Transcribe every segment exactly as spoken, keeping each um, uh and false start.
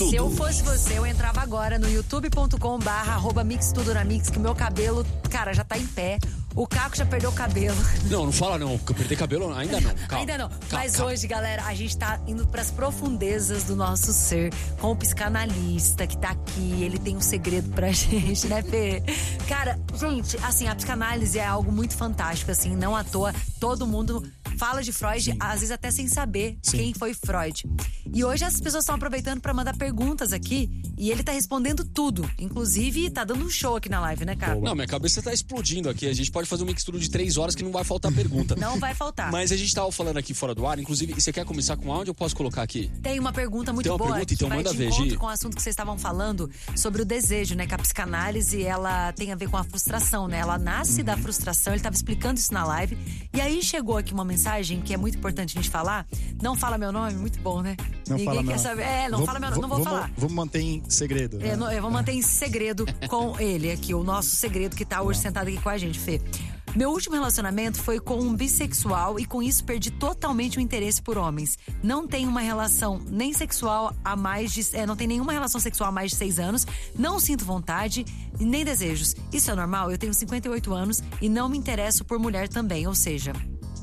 tudo. Se eu fosse você, eu entrava agora no youtube ponto com barra arroba mix tudo na mix, que meu cabelo, cara, já tá em pé. O Caco já perdeu o cabelo. Não, não fala não, que eu perdi cabelo ainda não. Calma, ainda não. Calma, Mas calma. hoje, galera, a gente tá indo pras profundezas do nosso ser com o psicanalista que tá aqui. Ele tem um segredo pra gente, né, Fê? Cara, gente, assim, a psicanálise é algo muito fantástico, assim, não à toa. Todo mundo fala de Freud, Sim. às vezes até sem saber Sim. quem foi Freud. E hoje as pessoas estão aproveitando pra mandar perguntas aqui e ele tá respondendo tudo. Inclusive, tá dando um show aqui na live, né, cara? Não, minha cabeça tá explodindo aqui. A gente pode fazer um mixtura de três horas que não vai faltar pergunta. Não vai faltar. Mas a gente tava falando aqui fora do ar, inclusive, você quer começar com áudio ou eu posso colocar aqui? Tem uma pergunta muito Tem uma boa pergunta, então que manda vai de ver, encontro Gi. com o assunto que vocês estavam falando sobre o desejo, né? Que a psicanálise, ela tem a ver com a frustração, né? Ela nasce uhum. da frustração, ele tava explicando isso na live. E aí chegou aqui uma mensagem que é muito importante a gente falar. Não fala meu nome, muito bom, né? Não Ninguém fala quer meu saber. É, não vou, fala meu nome, não vou vamos, falar. Vamos manter em segredo. Né? Eu, não, eu vou manter em segredo com ele aqui, o nosso segredo que tá hoje Não. sentado aqui com a gente, Fê. Meu último relacionamento foi com um bissexual e com isso perdi totalmente o interesse por homens. Não tenho uma relação nem sexual há mais de... É, não tenho nenhuma relação sexual há mais de seis anos. Não sinto vontade nem desejos. Isso é normal? Eu tenho cinquenta e oito anos e não me interesso por mulher também. Ou seja,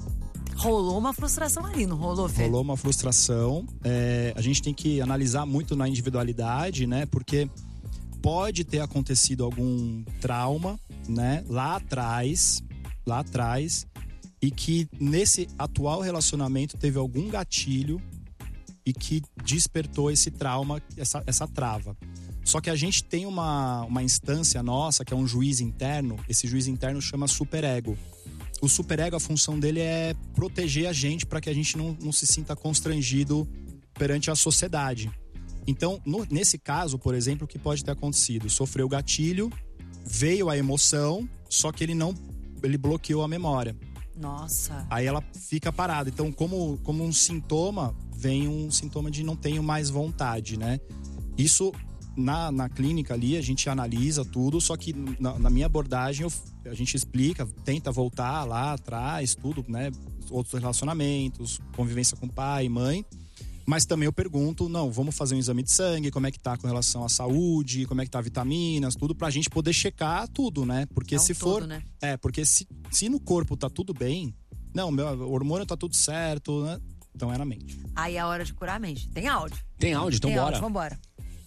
rolou uma frustração ali, não rolou, Fê? Rolou uma frustração. É, a gente tem que analisar muito na individualidade, né? Porque pode ter acontecido algum trauma, né? Lá atrás... lá atrás, e que nesse atual relacionamento teve algum gatilho e que despertou esse trauma, essa, essa trava. Só que a gente tem uma, uma instância nossa, que é um juiz interno. Esse juiz interno chama superego. O superego, a função dele é proteger a gente para que a gente não, não se sinta constrangido perante a sociedade. Então, no, nesse caso, por exemplo, o que pode ter acontecido? Sofreu o gatilho, veio a emoção, só que ele não ele bloqueou a memória. Nossa. Aí ela fica parada. Então, como, como um sintoma, vem um sintoma de não tenho mais vontade, né? Isso, na, na clínica ali, a gente analisa tudo, só que na, na minha abordagem, eu, a gente explica, tenta voltar lá atrás, tudo, né? Outros relacionamentos, convivência com pai e mãe. Mas também eu pergunto, não, vamos fazer um exame de sangue, como é que tá com relação à saúde, como é que tá vitaminas, tudo, pra gente poder checar tudo, né? Porque é um se todo, for... né? É, porque se, se no corpo tá tudo bem, não, meu hormônio tá tudo certo, né? Então é na mente. Aí é a hora de curar a mente. Tem áudio. Tem áudio? Então Tem bora. áudio, vambora.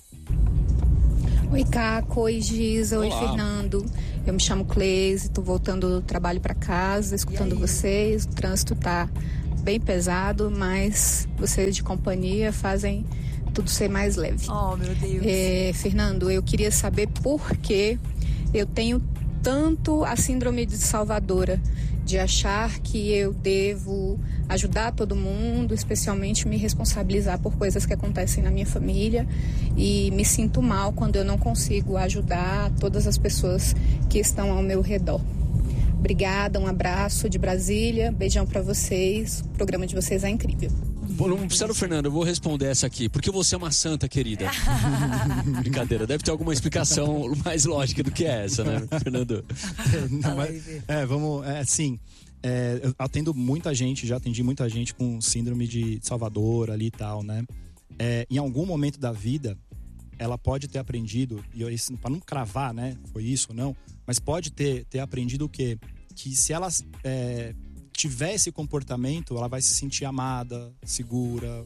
Oi, Caco. Oi, Giza. Oi, Olá. Fernando. Eu me chamo Cleise, tô voltando do trabalho pra casa, escutando vocês. O trânsito tá bem pesado, mas vocês de companhia fazem tudo ser mais leve. Oh, meu Deus. É, Fernando, eu queria saber por que eu tenho tanto a síndrome de salvadora, de achar que eu devo ajudar todo mundo, especialmente me responsabilizar por coisas que acontecem na minha família, e me sinto mal quando eu não consigo ajudar todas as pessoas que estão ao meu redor. Obrigada, um abraço de Brasília, beijão pra vocês, o programa de vocês é incrível. Pô, não precisa do Fernando, eu vou responder essa aqui. Porque você é uma santa, querida. Brincadeira, deve ter alguma explicação mais lógica do que essa, né, Fernando? Não, mas, é, vamos, é, assim, é, eu atendo muita gente, já atendi muita gente com síndrome de Salvador ali e tal, né? É, em algum momento da vida, ela pode ter aprendido, e para não cravar, né, foi isso ou não, mas pode ter, ter aprendido o quê? Que se ela é, tiver esse comportamento, ela vai se sentir amada, segura,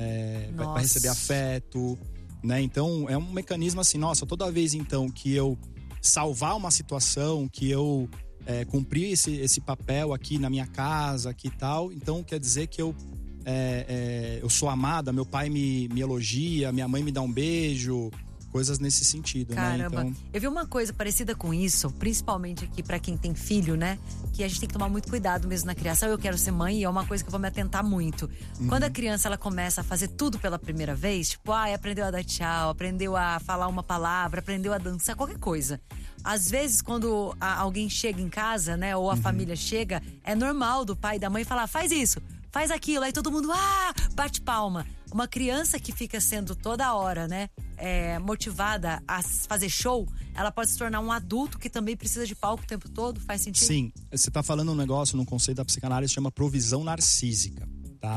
é, vai, vai receber afeto, né? Então, é um mecanismo assim, nossa, toda vez então que eu salvar uma situação, que eu é, cumprir esse, esse papel aqui na minha casa, aqui e tal, então quer dizer que eu É, é, eu sou amada, meu pai me, me elogia, minha mãe me dá um beijo, coisas nesse sentido, Caramba. né? Então... Eu vi uma coisa parecida com isso, principalmente aqui pra quem tem filho, né? Que a gente tem que tomar muito cuidado mesmo na criação. Eu quero ser mãe e é uma coisa que eu vou me atentar muito. Uhum. Quando a criança ela começa a fazer tudo pela primeira vez, tipo, ah, aprendeu a dar tchau, aprendeu a falar uma palavra, aprendeu a dançar, qualquer coisa. Às vezes, quando a, alguém chega em casa, né? Ou a uhum. família chega, é normal do pai e da mãe falar, faz isso. Faz aquilo, aí todo mundo, ah, bate palma. Uma criança que fica sendo toda hora, né, é, motivada a fazer show, ela pode se tornar um adulto que também precisa de palco o tempo todo, faz sentido? Sim, você tá falando um negócio num conceito da psicanálise que chama provisão narcísica, tá?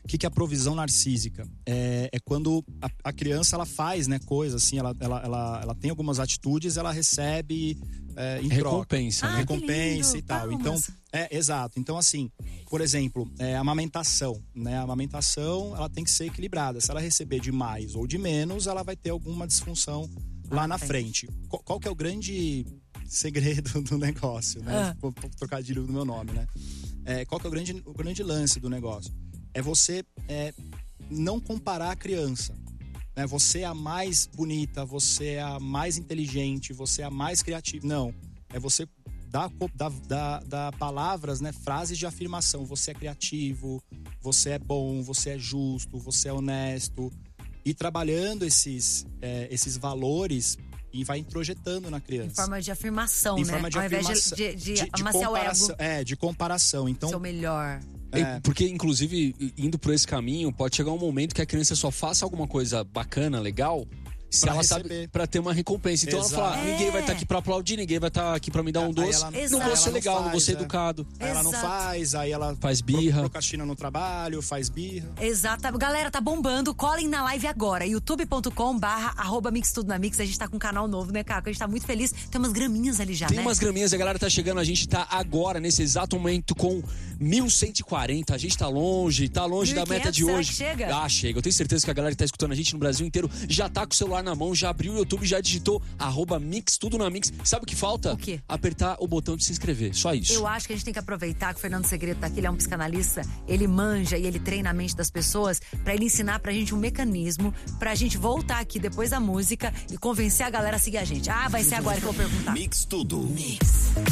O que, que é a provisão narcísica? É, é quando a, a criança ela faz, né, coisas assim, ela, ela, ela, ela tem algumas atitudes, ela recebe é, em recompensa, troca, né? Ah, recompensa que lindo. e tal. Palmas. Então, é exato. Então, assim, por exemplo, é, a amamentação, né? A amamentação ela tem que ser equilibrada. Se ela receber de mais ou de menos, ela vai ter alguma disfunção lá Ah, na tem. frente. Qual, qual que é o grande segredo do negócio, né? Ah. Vou trocadilho do meu nome, né? É, qual que é o grande, o grande lance do negócio? É você é, não comparar a criança. Né? Você é a mais bonita, você é a mais inteligente, você é a mais criativa. Não. É você dar, dar, dar, dar palavras, né? Frases de afirmação. Você é criativo, você é bom, você é justo, você é honesto. E trabalhando esses, é, esses valores e vai introjetando na criança. Em forma de afirmação, Em né? forma de Ao invés afirmação. de, de, de, de, de amaciar o ego. comparação. É, de comparação. Então, Seu melhor. é, Porque, inclusive, indo por esse caminho, pode chegar um momento que a criança só faça alguma coisa bacana, legal, se Pra ela receber. sabe, pra ter uma recompensa. Então Exato. ela fala, ninguém vai estar É. aqui pra aplaudir, ninguém vai estar aqui pra me dar um Aí doce. ela- Não Exato. vou ser ela legal, não vou faz, ser é. educado. Aí ela não Exato. faz, aí ela Faz birra. procrastina no trabalho, faz birra. Exato. Galera, tá bombando. Colhem na live agora. youtube ponto com barra arroba mix tudo na mix. A gente tá com um canal novo, né, Caco? A gente tá muito feliz. Tem umas graminhas ali já, Tem né? umas graminhas, a galera tá chegando, a gente tá agora, nesse exato momento, com mil cento e quarenta. A gente tá longe, tá longe da mil e meta quinhentos, de será hoje. que chega? Ah, chega. Eu tenho certeza que a galera que tá escutando a gente no Brasil inteiro já tá com o celular na mão, já abriu o YouTube, já digitou arroba mix, tudo na mix. Sabe o que falta? O quê? Apertar o botão de se inscrever, só isso. Eu acho que a gente tem que aproveitar que o Fernando Segredo tá aqui, ele é um psicanalista, ele manja e ele treina a mente das pessoas pra ele ensinar pra gente um mecanismo pra gente voltar aqui depois da música e convencer a galera a seguir a gente. Ah, vai ser agora que eu vou perguntar. Mix Tudo. Mix.